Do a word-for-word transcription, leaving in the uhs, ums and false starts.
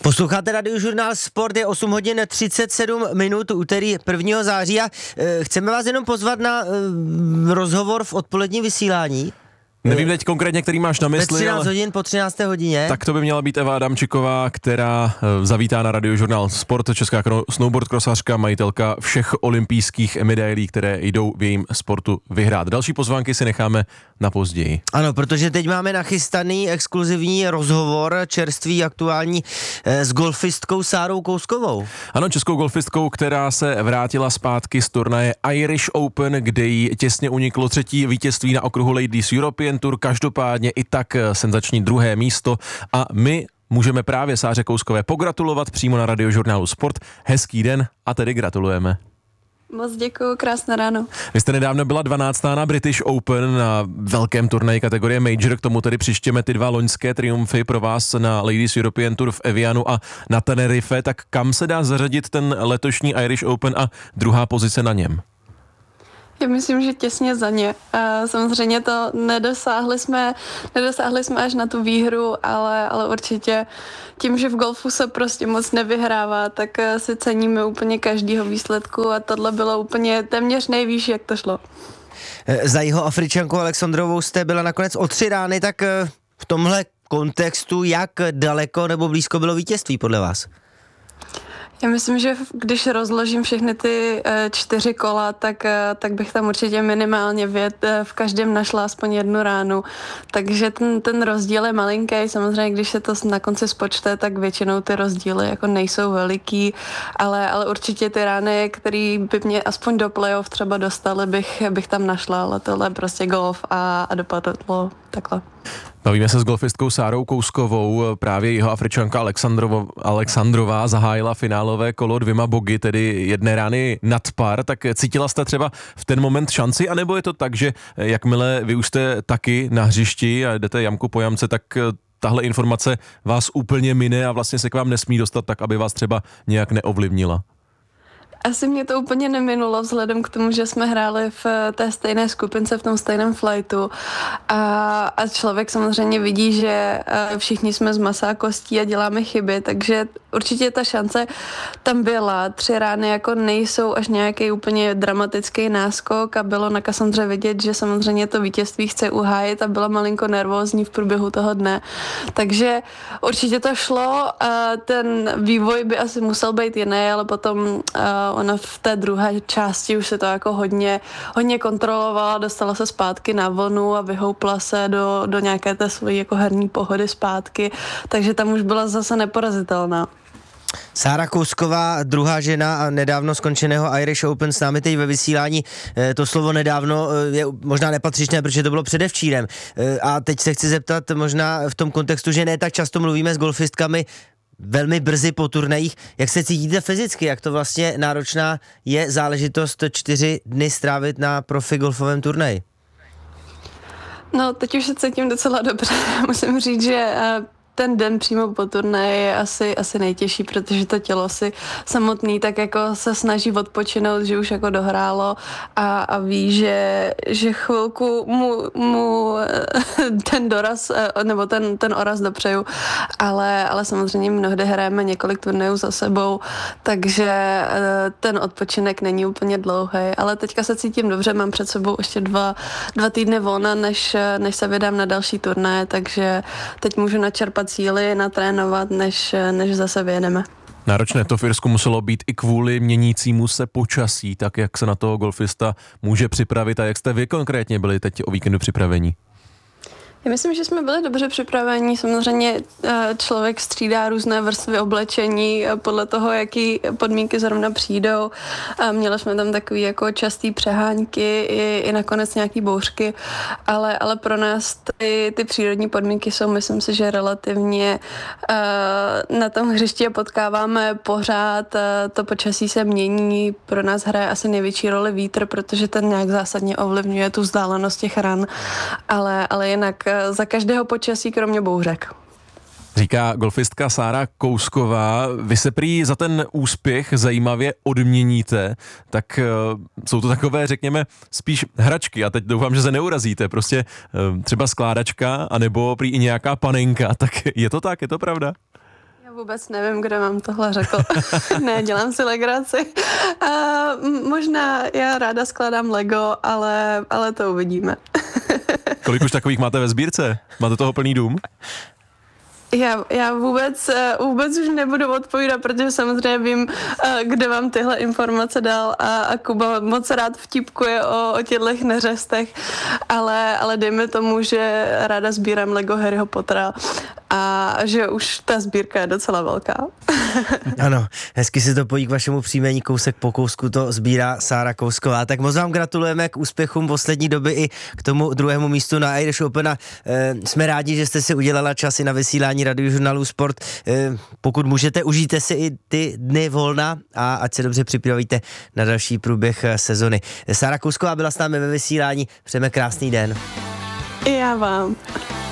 Posloucháte Radiožurnál Sport, je osm hodin třicet sedm minut, úterý prvního září a e, chceme vás jenom pozvat na e, rozhovor v odpoledním vysílání. Nevím teď konkrétně, který máš na mysli, ve třináct ale hodin po třinácté hodině. Tak to by měla být Eva Adamčiková, která zavítá na Radiožurnál Sport, česká snowboard krosařka, majitelka všech olympijských medailí, které jdou v jejím sportu vyhrát. Další pozvánky si necháme na později. Ano, protože teď máme nachystaný exkluzivní rozhovor, čerstvý, aktuální, s golfistkou Sárou Kouskovou. Ano, českou golfistkou, která se vrátila zpátky z turnaje Irish Open, kde jí těsně uniklo třetí vítězství na okruhu Ladies European Tour, každopádně i tak senzační druhé místo a my můžeme právě Sáře Kouskové pogratulovat přímo na Radiožurnálu Sport. Hezký den a tedy gratulujeme. Moc děkuju, krásné ráno. Vy jste nedávno byla dvanáctá na British Open, na velkém turnaji kategorie Major, k tomu tedy přištěme ty dva loňské triumfy pro vás na Ladies European Tour v Evianu a na Tenerife, tak kam se dá zařadit ten letošní Irish Open a druhá pozice na něm? Já myslím, že těsně za ně. Samozřejmě to nedosáhli jsme, nedosáhli jsme až na tu výhru, ale, ale určitě tím, že v golfu se prostě moc nevyhrává, tak si ceníme úplně každýho výsledku a tohle bylo úplně téměř nejvýš, jak to šlo. Za jeho Afričankou Alexandrovou jste byla nakonec o tři rány, tak v tomhle kontextu jak daleko nebo blízko bylo vítězství podle vás? Já myslím, že když rozložím všechny ty čtyři kola, tak, tak bych tam určitě minimálně vět v každém našla aspoň jednu ránu. Takže ten, ten rozdíl je malinký. Samozřejmě, když se to na konci spočte, tak většinou ty rozdíly jako nejsou veliký, ale, ale určitě ty rány, které by mě aspoň do playoff třeba dostaly, bych, bych tam našla, ale tohle je prostě golf a, a dopadlo takhle. Bavíme se s golfistkou Sárou Kouskovou, právě jeho Afričanka Alexandrovo, Alexandrová zahájila finálové kolo dvěma bogy, tedy jedné rány nad par, tak cítila jste třeba v ten moment šanci, anebo je to tak, že jakmile vy už jste taky na hřišti a jdete jamku po jamce, tak tahle informace vás úplně mine a vlastně se k vám nesmí dostat tak, aby vás třeba nějak neovlivnila? Asi mě to úplně neminulo vzhledem k tomu, že jsme hráli v té stejné skupince, v tom stejném flightu a, a člověk samozřejmě vidí, že všichni jsme z masa a kostí a děláme chyby, takže určitě ta šance tam byla. Tři rány jako nejsou až nějaký úplně dramatický náskok a bylo na Kassandře vidět, že samozřejmě to vítězství chce uhájit a byla malinko nervózní v průběhu toho dne. Takže určitě to šlo a ten vývoj by asi musel být jiný, ale potom ona v té druhé části už se to jako hodně, hodně kontrolovala, dostala se zpátky na vlnu a vyhoupla se do, do nějaké té svojí jako herní pohody zpátky, takže tam už byla zase neporazitelná. Sára Kousková, druhá žena nedávno skončeného Irish Open, s námi teď ve vysílání. To slovo nedávno je možná nepatřičné, protože to bylo předevčírem. A teď se chci zeptat možná v tom kontextu, že ne tak často mluvíme s golfistkami velmi brzy po turnajích. Jak se cítíte fyzicky? Jak to vlastně náročná je záležitost čtyři dny strávit na profi golfovém turnaji? No, teď už se cítím docela dobře. Musím říct, že ten den přímo po turnaji je asi, asi nejtěžší, protože to tělo si samotný tak jako se snaží odpočinout, že už jako dohrálo a, a ví, že, že chvilku mu, mu ten doraz nebo ten, ten oraz dopřeju, ale, ale samozřejmě mnohdy hrajeme několik turnajů za sebou, takže ten odpočinek není úplně dlouhý, ale teďka se cítím dobře, mám před sebou ještě dva, dva týdny volna, než, než se vydám na další turnaje, takže teď můžu načerpat cíly, natrénovat, než, než zase vyjedeme. Náročné to v Irsku muselo být i kvůli měnícímu se počasí, tak jak se na toho golfista může připravit a jak jste vy konkrétně byli teď o víkendu připraveni? Já myslím, že jsme byli dobře připraveni. Samozřejmě člověk střídá různé vrstvy oblečení podle toho, jaký podmínky zrovna přijdou. Měli jsme tam takový jako častý přehánky i, i nakonec nějaký bouřky, ale, ale pro nás ty, ty přírodní podmínky jsou, myslím si, že relativně na tom hřišti potkáváme pořád. To počasí se mění. Pro nás hraje asi největší roli vítr, protože ten nějak zásadně ovlivňuje tu vzdálenost těch ran, ale, ale jinak za každého počasí, kromě bouřek. Říká golfistka Sára Kousková. Vy se prý za ten úspěch zajímavě odměníte, tak uh, jsou to takové, řekněme, spíš hračky a teď doufám, že se neurazíte, prostě uh, třeba skládačka, anebo prý i nějaká panenka, tak je to tak, je to pravda? Já Vůbec nevím, kde mám tohle řekl. Ne, dělám si legraci. Uh, možná já ráda skládám Lego, ale, ale to uvidíme. Kolik už takových máte ve sbírce? Máte toho plný dům? Já, já vůbec, vůbec už nebudu odpovídat, protože samozřejmě vím, kde vám tyhle informace dal a, a Kuba moc rád vtipkuje o, o těchto neřestech, ale, ale dejme tomu, že ráda sbírám Lego Harryho Pottera a že už ta sbírka je docela velká. Ano, hezky si to pojí k vašemu příjmení, kousek po kousku to sbírá Sára Kousková. Tak moc vám gratulujeme k úspěchům poslední doby i k tomu druhému místu na Irish Open a e, jsme rádi, že jste si udělala čas i na vysílání Radiožurnálu Sport. E, pokud můžete, užijte si i ty dny volna a ať se dobře připravíte na další průběh sezony. Sára Kousková byla s námi ve vysílání, přejeme krásný den. I já vám.